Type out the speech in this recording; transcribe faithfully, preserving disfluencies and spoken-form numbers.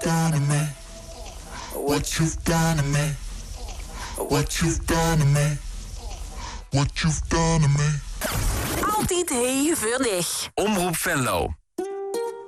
done to me. What you've done to me. What you've done to me. What you've done to me. Altijd hevig. Omroep Venlo.